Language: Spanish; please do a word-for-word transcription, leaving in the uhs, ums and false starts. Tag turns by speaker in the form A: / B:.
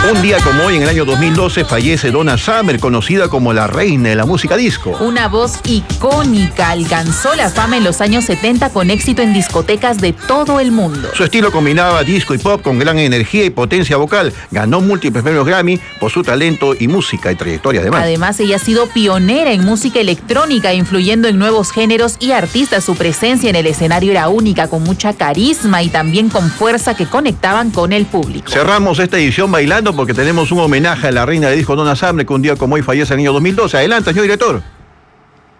A: Un día como hoy, en el año dos mil doce, fallece Donna Summer, conocida como la reina de la música disco.
B: Una voz icónica, alcanzó la fama en los años setenta con éxito en discotecas de todo el mundo.
A: Su estilo combinaba disco y pop con gran energía y potencia vocal. Ganó múltiples premios Grammy por su talento y música y trayectoria además.
B: Además, ella ha sido pionera en música electrónica, influyendo en nuevos géneros y artistas. Su presencia en el escenario era única, con mucha carisma y también con fuerza que conectaban con el público.
A: Cerramos esta edición bailando porque tenemos un homenaje a la reina de disco Donna Summer, que un día como hoy fallece en el año dos mil doce. Adelante, señor director.